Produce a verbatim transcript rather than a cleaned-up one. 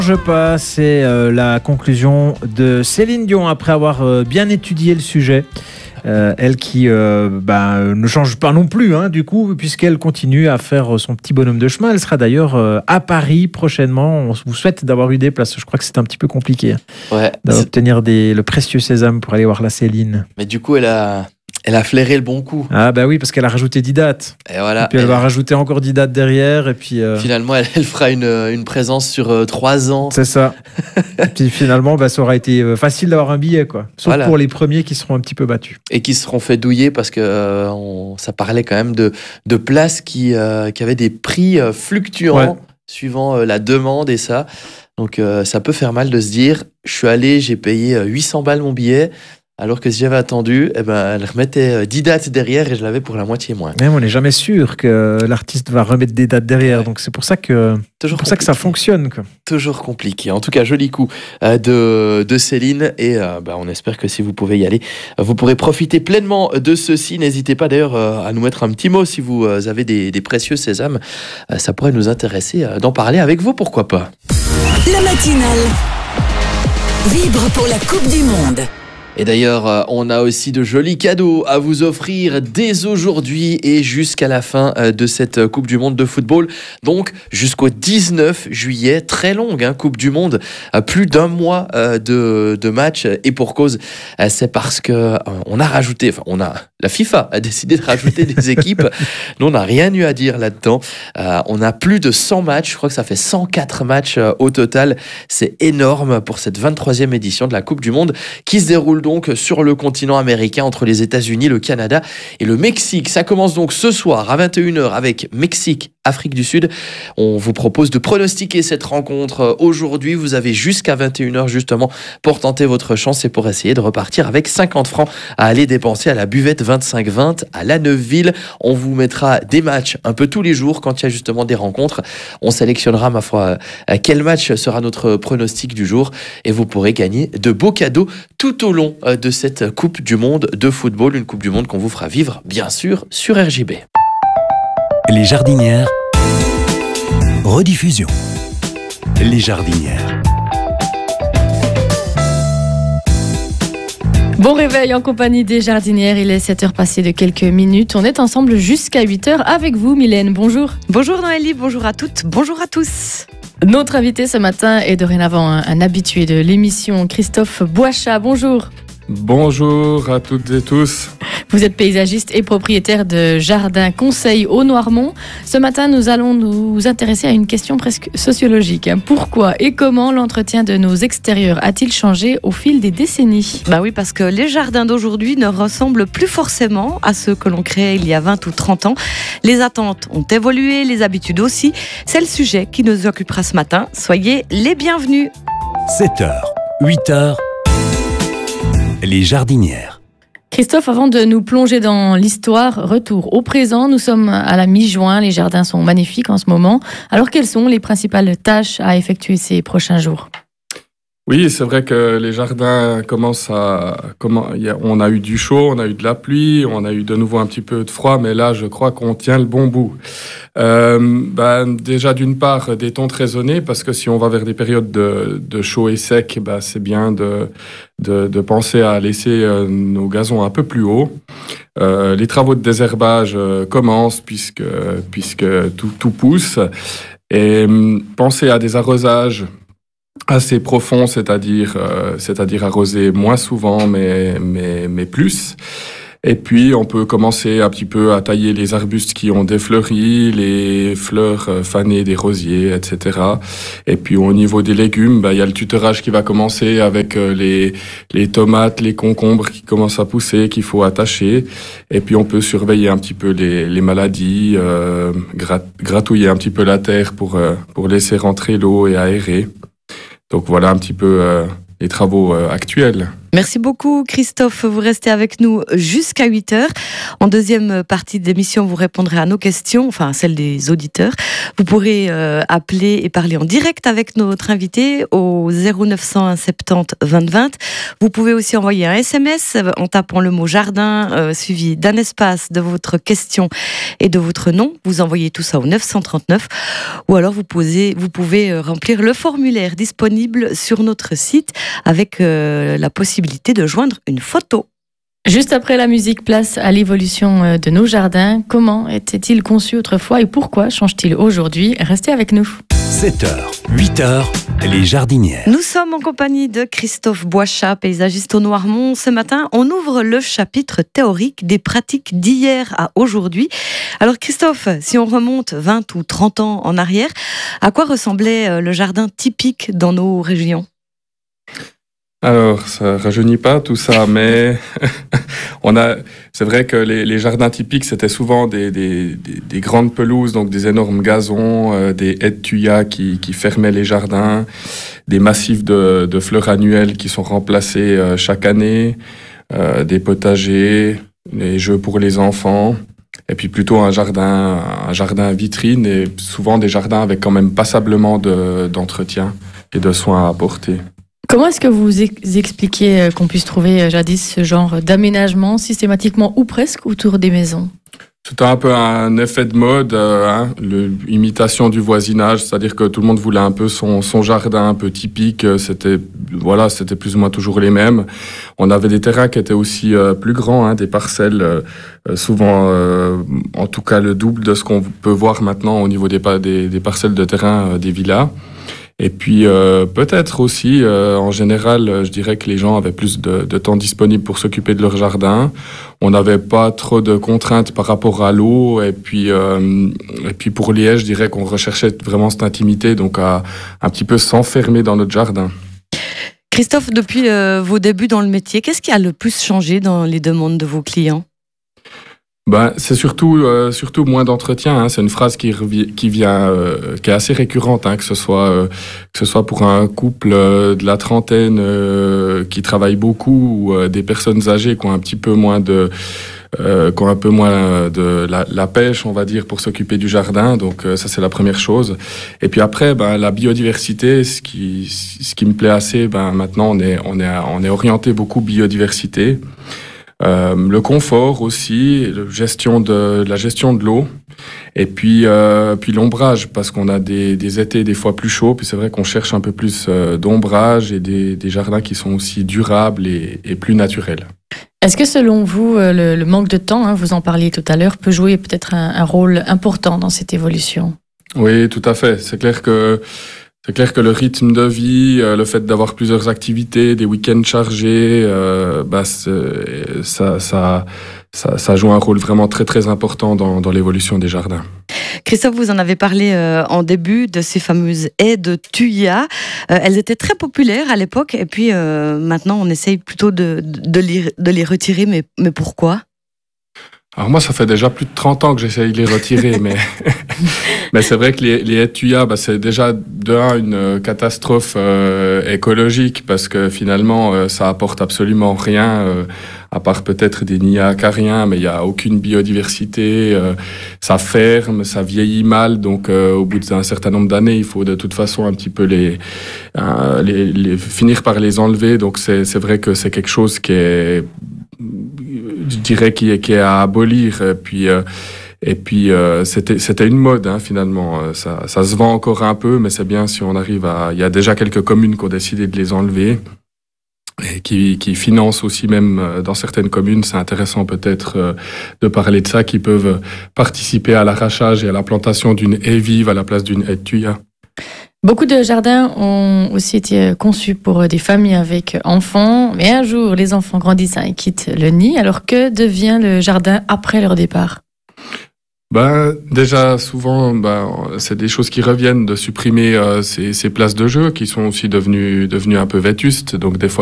Je passe, c'est euh, la conclusion de Céline Dion après avoir euh, bien étudié le sujet. Euh, elle qui euh, bah, ne change pas non plus, hein, du coup, puisqu'elle continue à faire son petit bonhomme de chemin. Elle sera d'ailleurs euh, à Paris prochainement. On vous souhaite d'avoir eu des places. Je crois que c'est un petit peu compliqué, hein, ouais, d'obtenir des, le précieux sésame pour aller voir la Céline. Mais du coup, elle a... Elle a flairé le bon coup. Ah bah oui, parce qu'elle a rajouté dix dates. Et voilà. Et puis elle, elle va rajouter encore dix dates derrière. Et puis euh... finalement, elle, elle fera une, une présence sur euh, trois ans. C'est ça. Et puis finalement, bah, ça aura été facile d'avoir un billet, quoi. Sauf voilà. Pour les premiers qui seront un petit peu battus. Et qui seront fait douiller parce que euh, on, ça parlait quand même de, de places qui, euh, qui avaient des prix euh, fluctuants ouais. suivant euh, la demande et ça. Donc euh, ça peut faire mal de se dire, je suis allé, j'ai payé huit cents balles mon billet. Alors que si j'avais attendu, eh ben, elle remettait dix dates derrière et je l'avais pour la moitié moins. Même on n'est jamais sûr que l'artiste va remettre des dates derrière. Ouais. Donc c'est pour ça que, Toujours pour ça, que ça fonctionne. Quoi. Toujours compliqué. En tout cas, joli coup de, de Céline. Et euh, bah, on espère que si vous pouvez y aller, vous pourrez profiter pleinement de ceci. N'hésitez pas d'ailleurs à nous mettre un petit mot si vous avez des, des précieux sésames. Ça pourrait nous intéresser d'en parler avec vous, pourquoi pas. La matinale vibre pour la Coupe du Monde. Et d'ailleurs, on a aussi de jolis cadeaux à vous offrir dès aujourd'hui et jusqu'à la fin de cette Coupe du Monde de football. Donc, jusqu'au dix-neuf juillet, très longue hein, Coupe du Monde, plus d'un mois de, de match. Et pour cause, c'est parce que on a rajouté, enfin, on a, la FIFA a décidé de rajouter des équipes. Nous, on n'a rien eu à dire là-dedans. Euh, on a plus de cent matchs. Je crois que ça fait cent quatre matchs au total. C'est énorme pour cette vingt-troisième édition de la Coupe du Monde qui se déroule donc sur le continent américain entre les États-Unis, le Canada et le Mexique. Ça commence donc ce soir à vingt et une heures avec Mexique, Afrique du Sud. On vous propose de pronostiquer cette rencontre aujourd'hui. Vous avez jusqu'à vingt et une heures justement pour tenter votre chance et pour essayer de repartir avec cinquante francs à aller dépenser à la buvette vingt-cinq vingt à La Neuveville. On vous mettra des matchs un peu tous les jours quand il y a justement des rencontres. On sélectionnera, ma foi, quel match sera notre pronostic du jour et vous pourrez gagner de beaux cadeaux tout au long de cette Coupe du Monde de football. Une Coupe du Monde qu'on vous fera vivre, bien sûr, sur R J B. Les Jardinières. Rediffusion. Les Jardinières. Bon réveil en compagnie des Jardinières, il est sept heures passées de quelques minutes. On est ensemble jusqu'à huit heures avec vous, Mylène. Bonjour. Bonjour Noélie, bonjour à toutes, bonjour à tous. Notre invité ce matin est dorénavant un, un habitué de l'émission, Christophe Boichat. Bonjour. Bonjour à toutes et tous. Vous êtes paysagiste et propriétaire de Jardin Conseil au Noirmont. Ce matin, nous allons nous intéresser à une question presque sociologique. Pourquoi et comment l'entretien de nos extérieurs a-t-il changé au fil des décennies ? Bah oui, parce que les jardins d'aujourd'hui ne ressemblent plus forcément à ceux que l'on créait il y a vingt ou trente ans. Les attentes ont évolué, les habitudes aussi. C'est le sujet qui nous occupera ce matin. Soyez les bienvenus. sept heures, huit heures. Les Jardinières. Christophe, avant de nous plonger dans l'histoire, retour au présent. Nous sommes à la mi-juin, les jardins sont magnifiques en ce moment. Alors, quelles sont les principales tâches à effectuer ces prochains jours ? Oui, c'est vrai que les jardins commencent à... Comment, on a eu du chaud, on a eu de la pluie, on a eu de nouveau un petit peu de froid, mais là, je crois qu'on tient le bon bout. Euh, ben, déjà, d'une part, des tons raisonnés, parce que si on va vers des périodes de, de chaud et sec, ben, c'est bien de, de, de penser à laisser euh, nos gazons un peu plus haut. Euh, les travaux de désherbage euh, commencent, puisque, puisque tout, tout pousse. Et euh, penser à des arrosages assez profond, c'est-à-dire, euh, c'est-à-dire arroser moins souvent, mais, mais, mais plus. Et puis, on peut commencer un petit peu à tailler les arbustes qui ont défleuri, les fleurs fanées des rosiers, et cetera. Et puis, au niveau des légumes, bah, il y a le tutorage qui va commencer avec les, les tomates, les concombres qui commencent à pousser, qu'il faut attacher. Et puis, on peut surveiller un petit peu les, les maladies, euh, grat, gratouiller un petit peu la terre pour, euh, pour laisser rentrer l'eau et aérer. Donc voilà un petit peu euh, les travaux euh, actuels. Merci beaucoup Christophe, vous restez avec nous jusqu'à huit heures. En deuxième partie d'émission, vous répondrez à nos questions, enfin à celles des auditeurs. Vous pourrez euh, appeler et parler en direct avec notre invité au zéro neuf cent un soixante-dix vingt vingt. Vous pouvez aussi envoyer un S M S en tapant le mot jardin euh, suivi d'un espace de votre question et de votre nom. Vous envoyez tout ça au neuf cent trente-neuf ou alors vous, posez, vous pouvez remplir le formulaire disponible sur notre site avec euh, la possibilité de joindre une photo. Juste après la musique, place à l'évolution de nos jardins. Comment étaient-ils conçus autrefois et pourquoi changent-ils aujourd'hui? Restez avec nous. sept heures, huit heures, les jardinières. Nous sommes en compagnie de Christophe Boichat, paysagiste au Noirmont. Ce matin, on ouvre le chapitre théorique des pratiques d'hier à aujourd'hui. Alors Christophe, si on remonte vingt ou trente ans en arrière, à quoi ressemblait le jardin typique dans nos régions? Alors, ça rajeunit pas tout ça, mais on a. C'est vrai que les, les jardins typiques, c'était souvent des, des, des, des grandes pelouses, donc des énormes gazons, euh, des haies de tuyas qui, qui fermaient les jardins, des massifs de, de fleurs annuelles qui sont remplacés euh, chaque année, euh, des potagers, les jeux pour les enfants. Et puis plutôt un jardin, un jardin vitrine et souvent des jardins avec quand même passablement de, d'entretien et de soins à apporter. Comment est-ce que vous expliquez qu'on puisse trouver jadis ce genre d'aménagement systématiquement ou presque autour des maisons? C'était un peu un effet de mode, euh, hein, l'imitation du voisinage, c'est-à-dire que tout le monde voulait un peu son, son jardin un peu typique. C'était voilà, c'était plus ou moins toujours les mêmes. On avait des terrains qui étaient aussi euh, plus grands, hein, des parcelles, euh, souvent, euh, en tout cas le double de ce qu'on peut voir maintenant au niveau des, des, des parcelles de terrain euh, des villas. Et puis euh, peut-être aussi, euh, en général, euh, je dirais que les gens avaient plus de, de temps disponible pour s'occuper de leur jardin. On n'avait pas trop de contraintes par rapport à l'eau. Et puis, euh, et puis pour les haies, je dirais qu'on recherchait vraiment cette intimité, donc à un petit peu s'enfermer dans notre jardin. Christophe, depuis euh, vos débuts dans le métier, qu'est-ce qui a le plus changé dans les demandes de vos clients ? Ben, c'est surtout, euh, surtout moins d'entretien. Hein. C'est une phrase qui, revi- qui vient, euh, qui est assez récurrente, hein, que ce soit, euh, que ce soit pour un couple euh, de la trentaine euh, qui travaille beaucoup ou euh, des personnes âgées qui ont un petit peu moins de, euh, qui ont un peu moins de la, la pêche, on va dire, pour s'occuper du jardin. Donc euh, ça, c'est la première chose. Et puis après, ben, la biodiversité, ce qui, ce qui me plaît assez, ben, maintenant, on est, on est, on est orienté beaucoup biodiversité. Euh, le confort aussi, la gestion de, la gestion de l'eau, et puis, euh, puis l'ombrage, parce qu'on a des, des étés des fois plus chauds, puis c'est vrai qu'on cherche un peu plus euh, d'ombrage et des, des jardins qui sont aussi durables et, et plus naturels. Est-ce que selon vous, le, le manque de temps, hein, vous en parliez tout à l'heure, peut jouer peut-être un, un rôle important dans cette évolution ? Oui, tout à fait. C'est clair que C'est clair que le rythme de vie, euh, le fait d'avoir plusieurs activités, des week-ends chargés, euh, bah ça, ça, ça, ça joue un rôle vraiment très très important dans, dans l'évolution des jardins. Christophe, vous en avez parlé euh, en début de ces fameuses haies de tuyas. Euh, elles étaient très populaires à l'époque et puis euh, maintenant on essaye plutôt de, de, les, de les retirer, mais, mais pourquoi ? Alors moi, ça fait déjà plus de trente ans que j'essaye de les retirer, mais, mais c'est vrai que les, les haies de tuyas, bah, c'est déjà de un une catastrophe euh, écologique parce que finalement, euh, ça apporte absolument rien, euh, à part peut-être des nids acariens, mais il n'y a aucune biodiversité, euh, ça ferme, ça vieillit mal, donc euh, au bout d'un certain nombre d'années, il faut de toute façon un petit peu les, euh, les, les finir par les enlever, donc c'est, c'est vrai que c'est quelque chose qui est... je dirais qui est, qui est à abolir. Et puis, euh, et puis euh, c'était, c'était une mode, hein, finalement. Ça, ça se vend encore un peu, mais c'est bien si on arrive à... Il y a déjà quelques communes qui ont décidé de les enlever et qui, qui financent aussi même dans certaines communes. C'est intéressant peut-être euh, de parler de ça, qui peuvent participer à l'arrachage et à la plantation d'une haie vive à la place d'une haie de tuya. Beaucoup de jardins ont aussi été conçus pour des familles avec enfants, mais un jour, les enfants grandissent et quittent le nid. Alors que devient le jardin après leur départ ? Ben, déjà, souvent, ben, c'est des choses qui reviennent de supprimer euh, ces, ces places de jeu qui sont aussi devenues, devenues un peu vétustes. Donc, des fois,